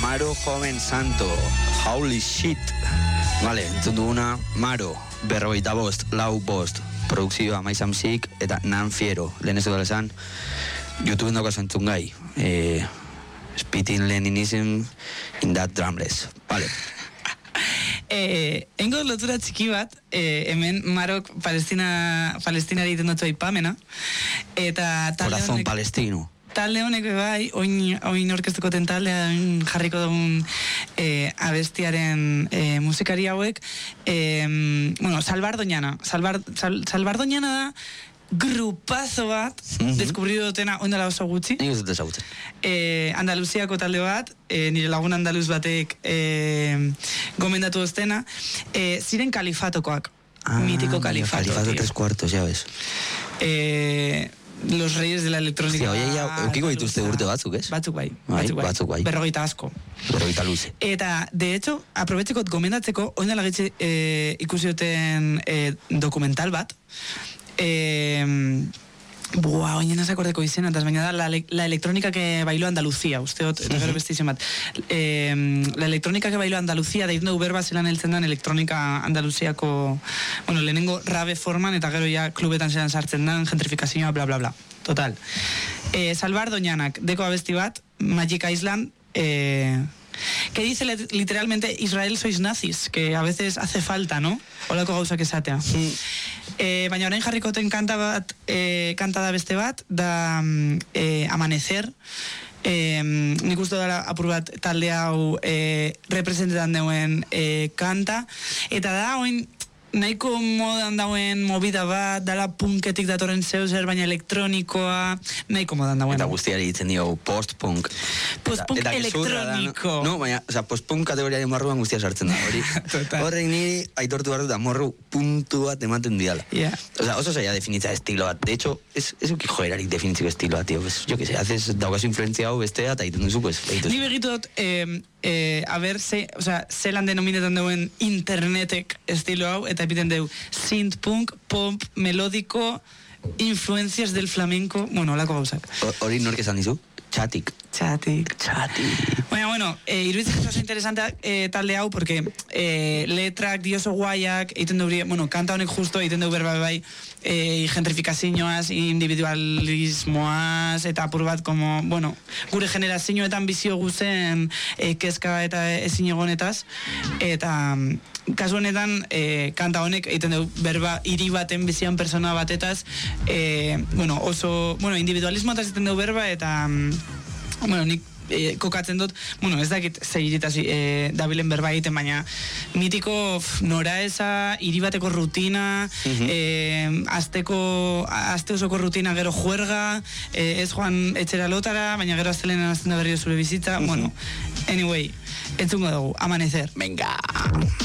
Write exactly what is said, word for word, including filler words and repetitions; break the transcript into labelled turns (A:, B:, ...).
A: Maro Joven Santo, Holy Shit. Vale, entzun duguna, Maro, berrogeita bost, lau bost, produkzioa Maizam Zik, eta Nan Fiero, lehen ez dut esan, YouTubeen daukazu entzun gai, eh, Spitting Leninism in that drumless, vale.
B: Eh, engo lotura txiki bat, eh, hemen Marok Palestina, Palestinari egiten dut aipamena, eta talde
A: Corazón
B: honek,
A: palestino.
B: talde honek bai, oin, oin orkestuko ten taldea, oin jarriko dugun eh, abestiaren eh, musikari hauek, eh, bueno, Salvar Doñana, Salvar, Sal, Salvar Doñana da, grupazo bat, mm-hmm. deskubridu dutena ondela oso gutxi.
A: Nik ez dut ezagutzen.
B: Eh, Andaluziako talde bat, eh, nire lagun andaluz batek eh, gomendatu doztena, eh, ziren kalifatokoak, ah, mitiko kalifato.
A: Kalifato tres cuartos, ya ves.
B: Eh, los reyes de la electrónica.
A: Hostia, oie, ja, eukiko dituzte urte batzuk, ez?
B: Batzuk bai,
A: bai,
B: batzuk bai.
A: Batzuk bai.
B: Berrogeita asko.
A: Berrogeita luze.
B: Eta, de hecho, aprobetxekot gomendatzeko, oindela getxe eh, ikusi duten eh, dokumental bat, eh, buah, oinen ez akordeko izena, eta baina da la, la electrónica que bailó Andalucía, usteot, eta gero beste izen bat. Eh, la electrónica que bailó Andalucía, deitzen dugu berba zelan heltzen dan elektronika Andaluziako, bueno, lehenengo rabe forman, eta gero ja klubetan zelan sartzen dan, gentrifikazioa, bla, bla, bla. Total. Eh, Salvar Doñanak, deko abesti bat, Magic Island, eh, que dice literalmente Israel sois nazis, que a veces hace falta, ¿no? Olako gauzak esatea. Mm. Eh, baina orain jarrikoten kanta bat, eh, kanta da beste bat, da eh, Amanecer. Eh, nik uste dara apur bat talde hau eh, representetan deuen eh, kanta. Eta da, oin nahiko modan dauen movida bat, dala punketik datorren zeu zer, baina elektronikoa, nahiko modan dauen.
A: Eta guztiari ditzen dio post-punk.
B: Post-punk eta, eta elektroniko.
A: Da, no, baina, oza, post-punk kategoriaren marruan guztia sartzen da, hori. Horrek niri aitortu behar dut da morru puntu bat ematen diala.
B: Yeah.
A: Oza, oso zaila definitza estilo bat. De hecho, ez uki joerarik definitziko estilo bat, tío. Pues, yo que sé, haces daukazu influencia hau bestea, eta egiten duzu, pues, egiten duzu.
B: Ni begitu dut, eh, eh, a ver, ze, o sea, zelan denominetan duen internetek estilo hau, eta epiten deu synth-punk, pop, melódico, influencias del flamenco, bueno, olako gauzak.
A: Hori nork esan dizu? Txatik.
B: Txatik.
A: Txatik.
B: Bueno, bueno, eh, iruditzen oso interesante eh, talde hau, porque eh, letrak dioso guaiak, egiten du, bueno, kanta honek justo, egiten du berba bai, eh, gentrifikazioaz, individualismoaz, eta apur bat, como, bueno, gure generazioetan bizio guzen eh, kezka eta ezin egonetaz, eta kasu honetan, eh, kanta honek egiten du berba hiri baten bizian persona batetaz, eh, bueno, oso, bueno, individualismo eta egiten du berba, eta bueno, nik eh, kokatzen dut, bueno, ez dakit ze hiritaz eh, dabilen berba egiten, baina mitiko f, nora eza, hiri bateko rutina, uh-huh. eh, azteko, azte osoko rutina gero juerga, eh, ez joan etxera lotara, baina gero aztelenan azten da berrio zure bizitza, uh-huh. Bueno, anyway, entzungo dugu, Amanecer.
A: Venga!